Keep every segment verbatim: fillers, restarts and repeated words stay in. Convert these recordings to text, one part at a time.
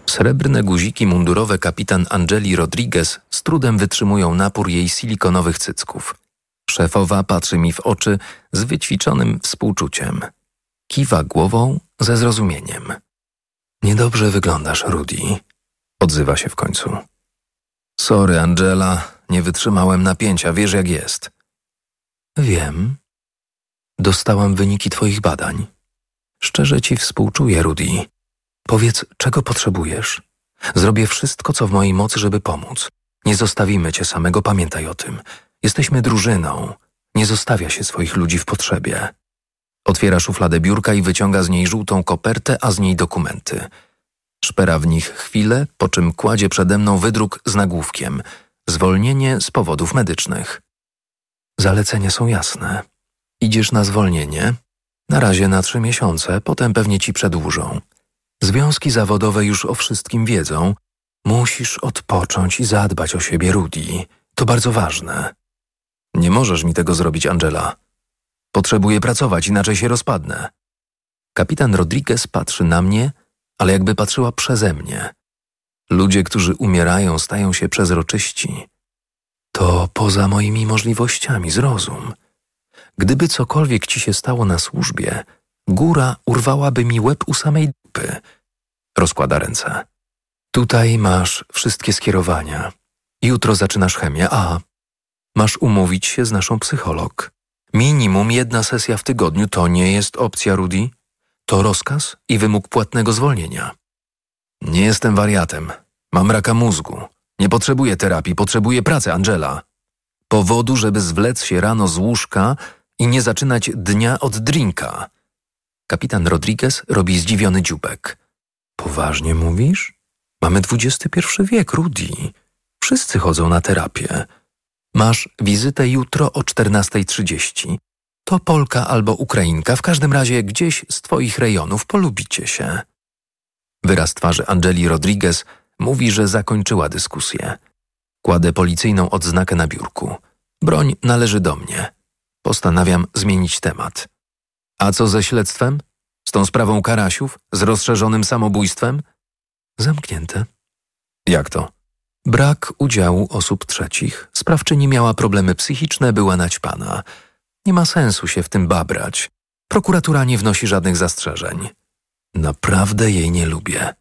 Srebrne guziki mundurowe kapitan Angeli Rodriguez z trudem wytrzymują napór jej silikonowych cycków. Szefowa patrzy mi w oczy z wyćwiczonym współczuciem. Kiwa głową ze zrozumieniem. Niedobrze wyglądasz, Rudy. Odzywa się w końcu. Sorry, Angela, nie wytrzymałem napięcia, wiesz jak jest. Wiem. Dostałam wyniki twoich badań. Szczerze ci współczuję, Rudy. Powiedz, czego potrzebujesz. Zrobię wszystko, co w mojej mocy, żeby pomóc. Nie zostawimy cię samego, pamiętaj o tym. Jesteśmy drużyną. Nie zostawia się swoich ludzi w potrzebie. Otwiera szufladę biurka i wyciąga z niej żółtą kopertę, a z niej dokumenty. Szpera w nich chwilę, po czym kładzie przede mną wydruk z nagłówkiem. Zwolnienie z powodów medycznych. Zalecenia są jasne. Idziesz na zwolnienie. Na razie na trzy miesiące, potem pewnie ci przedłużą. Związki zawodowe już o wszystkim wiedzą. Musisz odpocząć i zadbać o siebie, Rudy. To bardzo ważne. Nie możesz mi tego zrobić, Angela. Potrzebuję pracować, inaczej się rozpadnę. Kapitan Rodriguez patrzy na mnie, ale jakby patrzyła przeze mnie. Ludzie, którzy umierają, stają się przezroczyści. To poza moimi możliwościami, zrozum. Gdyby cokolwiek ci się stało na służbie, góra urwałaby mi łeb u samej dupy. Rozkłada ręce. Tutaj masz wszystkie skierowania. Jutro zaczynasz chemię, a masz umówić się z naszą psycholog. Minimum jedna sesja w tygodniu to nie jest opcja, Rudy. To rozkaz i wymóg płatnego zwolnienia. Nie jestem wariatem. Mam raka mózgu. Nie potrzebuję terapii, potrzebuję pracy, Angela. Powodu, żeby zwlec się rano z łóżka i nie zaczynać dnia od drinka. Kapitan Rodriguez robi zdziwiony dzióbek. Poważnie mówisz? Mamy dwudziesty pierwszy wiek, Rudy. Wszyscy chodzą na terapię. Masz wizytę jutro o czternasta trzydzieści. To Polka albo Ukrainka, w każdym razie gdzieś z twoich rejonów, polubicie się. Wyraz twarzy Angeli Rodriguez mówi, że zakończyła dyskusję. Kładę policyjną odznakę na biurku. Broń należy do mnie. Postanawiam zmienić temat. A co ze śledztwem? Z tą sprawą Karasiów? Z rozszerzonym samobójstwem? Zamknięte. Jak to? Brak udziału osób trzecich. Sprawczyni miała problemy psychiczne, była naćpana. Nie ma sensu się w tym babrać. Prokuratura nie wnosi żadnych zastrzeżeń. Naprawdę jej nie lubię.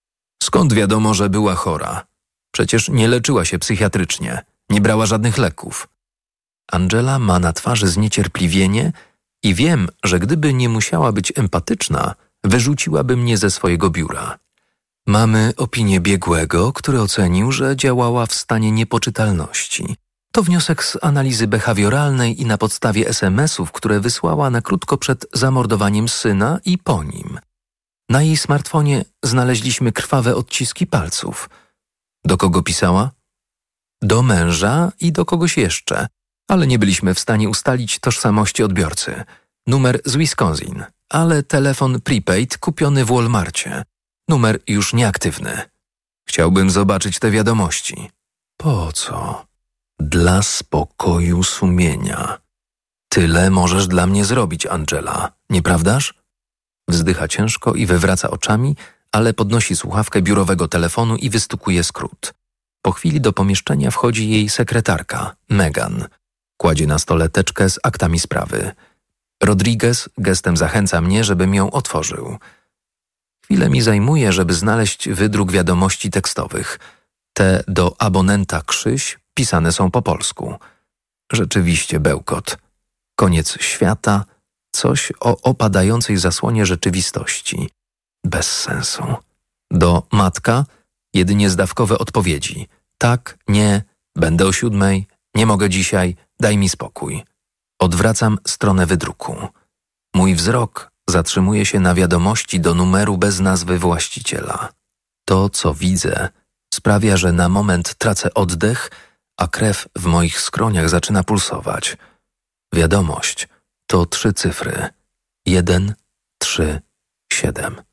Skąd wiadomo, że była chora? Przecież nie leczyła się psychiatrycznie. Nie brała żadnych leków. Angela ma na twarzy zniecierpliwienie i wiem, że gdyby nie musiała być empatyczna, wyrzuciłaby mnie ze swojego biura. Mamy opinię biegłego, który ocenił, że działała w stanie niepoczytalności. To wniosek z analizy behawioralnej i na podstawie es em esów, które wysłała na krótko przed zamordowaniem syna i po nim. Na jej smartfonie znaleźliśmy krwawe odciski palców. Do kogo pisała? Do męża i do kogoś jeszcze, ale nie byliśmy w stanie ustalić tożsamości odbiorcy. Numer z Wisconsin, ale telefon prepaid kupiony w Walmarcie. Numer już nieaktywny. Chciałbym zobaczyć te wiadomości. Po co? Dla spokoju sumienia. Tyle możesz dla mnie zrobić, Angela, nieprawdaż? Wzdycha ciężko i wywraca oczami, ale podnosi słuchawkę biurowego telefonu i wystukuje skrót. Po chwili do pomieszczenia wchodzi jej sekretarka, Megan. Kładzie na stole teczkę z aktami sprawy. Rodriguez gestem zachęca mnie, żebym ją otworzył. Chwilę mi zajmuje, żeby znaleźć wydruk wiadomości tekstowych. Te do abonenta Krzyś pisane są po polsku. Rzeczywiście bełkot. Koniec świata, coś o opadającej zasłonie rzeczywistości. Bez sensu. Do matka jedynie zdawkowe odpowiedzi. Tak, nie, będę o siódmej, nie mogę dzisiaj, daj mi spokój. Odwracam stronę wydruku. Mój wzrok zatrzymuje się na wiadomości do numeru bez nazwy właściciela. To, co widzę, sprawia, że na moment tracę oddech, a krew w moich skroniach zaczyna pulsować. Wiadomość to trzy cyfry. Jeden, trzy, siedem.